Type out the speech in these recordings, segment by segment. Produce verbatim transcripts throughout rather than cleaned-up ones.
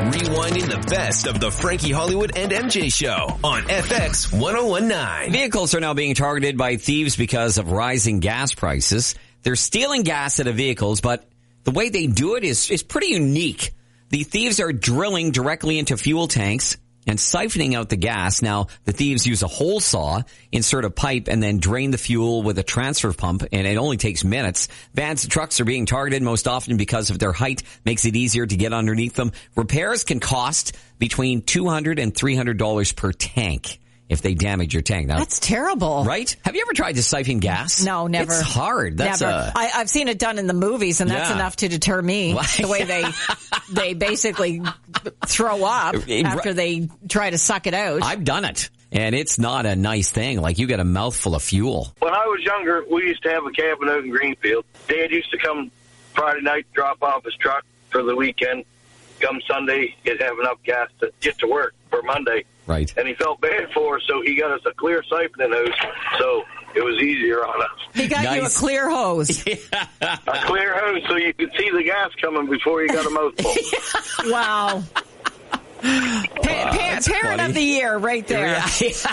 Rewinding the best of the Frankie Hollywood and M J Show on F X one oh one nine. Vehicles are now being targeted by thieves because of rising gas prices. They're stealing gas out of vehicles, but the way they do it is, is pretty unique. The thieves are drilling directly into fuel tanks and siphoning out the gas. Now, the thieves use a hole saw, insert a pipe, and then drain the fuel with a transfer pump, and it only takes minutes. Vans and trucks are being targeted most often because of their height, makes it easier to get underneath them. Repairs can cost between two hundred dollars and three hundred dollars per tank if they damage your tank. Now, that's terrible. Right? Have you ever tried to siphon gas? No, never. It's hard. That's never. A... I, I've seen it done in the movies, and that's yeah. enough to deter me. The way they they basically throw up after they try to suck it out. I've done it, and it's not a nice thing. Like, you got a mouthful of fuel. When I was younger, we used to have a cabin out in Greenfield. Dad used to come Friday night, drop off his truck for the weekend. Come Sunday, he'd have enough gas to get to work for Monday. Right. And he felt bad for us, so he got us a clear siphoning hose, so it was easier on us. He got nice. you a clear hose. Yeah. A clear hose so you could see the gas coming before you got a mouthful. Wow. Pa- pa- parent funny. of the year right there.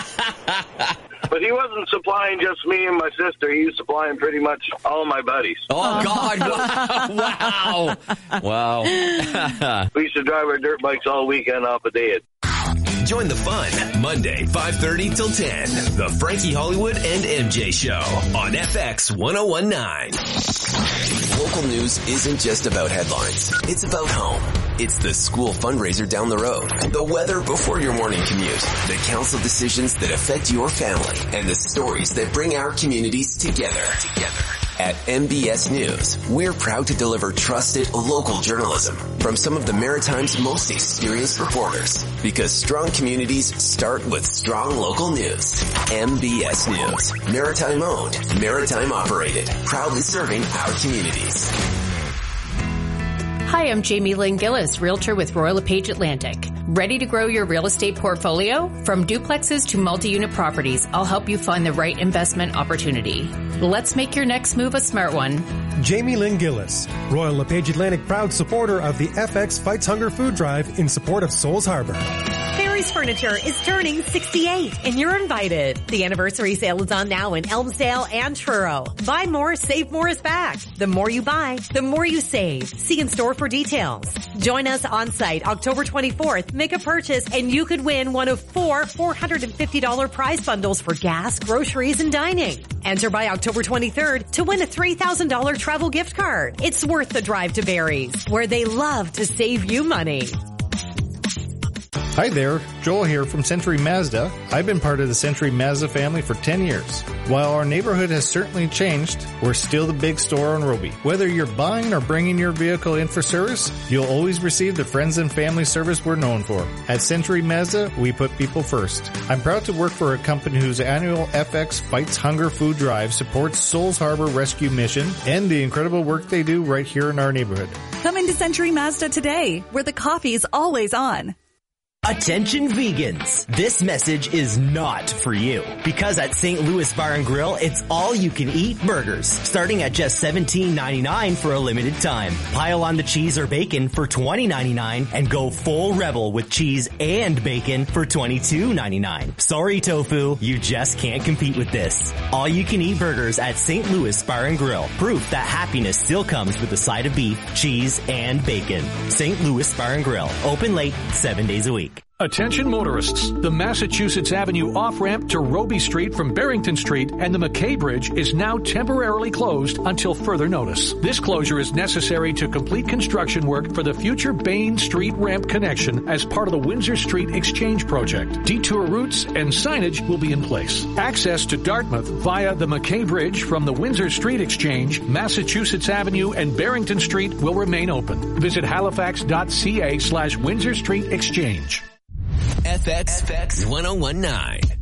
But he wasn't supplying just me and my sister. He was supplying pretty much all my buddies. Oh, God. Wow. Wow. Wow. We used to drive our dirt bikes all weekend off of Dad. Join the fun Monday, five thirty till ten. The Frankie Hollywood and M J Show on F X one oh one nine. Local news isn't just about headlines. It's about home. It's the school fundraiser down the road, the weather before your morning commute, the council decisions that affect your family, and the stories that bring our communities together. Together. At M B S News, we're proud to deliver trusted local journalism from some of the Maritime's most experienced reporters. Because strong communities start with strong local news. M B S News. Maritime owned, Maritime operated. Proudly serving our communities. Hi, I'm Jamie Lynn Gillis, realtor with Royal LePage Atlantic. Ready to grow your real estate portfolio? From duplexes to multi-unit properties, I'll help you find the right investment opportunity. Let's make your next move a smart one. Jamie Lynn Gillis, Royal LePage Atlantic proud supporter of the F X Fights Hunger Food Drive in support of Souls Harbor. Barry's Furniture is turning sixty-eight, and you're invited. The anniversary sale is on now in Elmsdale and Truro. Buy more, save more is back. The more you buy, the more you save. See in store for details. Join us on site October twenty-fourth. Make a purchase, and you could win one of four four hundred fifty dollars prize bundles for gas, groceries, and dining. Enter by October twenty-third to win a three thousand dollars travel gift card. It's worth the drive to Barry's, where they love to save you money. Hi there, Joel here from Century Mazda. I've been part of the Century Mazda family for ten years. While our neighborhood has certainly changed, we're still the big store on Roby. Whether you're buying or bringing your vehicle in for service, you'll always receive the friends and family service we're known for. At Century Mazda, we put people first. I'm proud to work for a company whose annual F X Fights Hunger Food Drive supports Souls Harbor Rescue Mission and the incredible work they do right here in our neighborhood. Come into Century Mazda today, where the coffee's always on. Attention vegans, this message is not for you. Because at Saint Louis Bar and Grill, it's all you can eat burgers, starting at just seventeen ninety-nine for a limited time. Pile on the cheese or bacon for twenty ninety-nine and go full rebel with cheese and bacon for twenty-two ninety-nine. Sorry tofu, you just can't compete with this. All you can eat burgers at Saint Louis Bar and Grill. Proof that happiness still comes with a side of beef, cheese, and bacon. Saint Louis Bar and Grill, open late, seven days a week. Attention motorists, the Massachusetts Avenue off-ramp to Roby Street from Barrington Street and the McKay Bridge is now temporarily closed until further notice. This closure is necessary to complete construction work for the future Bain Street ramp connection as part of the Windsor Street Exchange project. Detour routes and signage will be in place. Access to Dartmouth via the McKay Bridge from the Windsor Street Exchange, Massachusetts Avenue and Barrington Street will remain open. Visit halifax.ca slash Windsor Street Exchange. F X one oh one nine.